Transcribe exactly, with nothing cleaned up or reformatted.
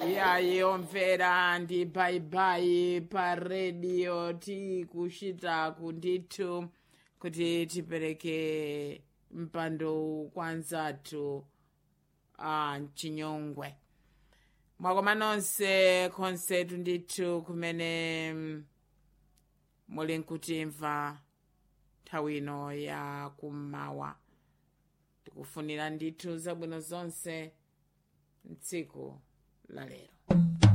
yayi omvera ndi bhayibayi pa redio tikuchita kundithu kuti tipereke mpando kwa anzathu a mchinyongwe. Mwakoma nonse konsetu ndithu kumene muli nkutimva nthawi ino ya kummawa. Tikufunira ndithu zabwino zonse mtsiku la lero.